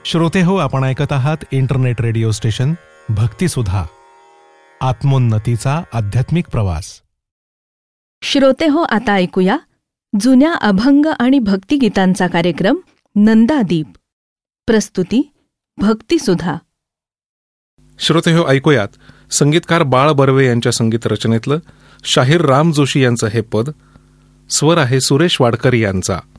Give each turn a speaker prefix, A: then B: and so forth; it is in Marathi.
A: श्रोते हो, आपण ऐकत आहात इंटरनेट रेडिओ स्टेशन भक्तिसुधा, आत्मोन्नतीचा आध्यात्मिक प्रवास.
B: श्रोते हो, आता ऐकूया जुन्या अभंग आणि भक्तिगीतांचा कार्यक्रम नंदादीप. प्रस्तुती भक्तिसुधा.
C: श्रोते हो, ऐकूयात संगीतकार बाळ बर्वे यांच्या संगीत रचनेतलं शाहीर राम जोशी यांचं हे पद. स्वर आहे सुरेश वाडकर यांचा.